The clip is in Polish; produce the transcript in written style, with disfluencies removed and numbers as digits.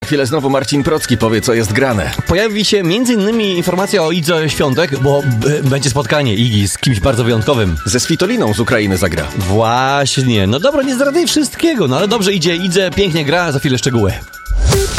chwilę znowu Marcin Procki powie, co jest grane. Pojawi się m.in. informacja o Idze Świątek, bo będzie spotkanie Igi z kimś bardzo wyjątkowym. Ze Svitoliną z Ukrainy zagra. Właśnie. No dobra, nie zdradzaj wszystkiego, no ale dobrze idzie, Idze pięknie gra, za chwilę szczegóły.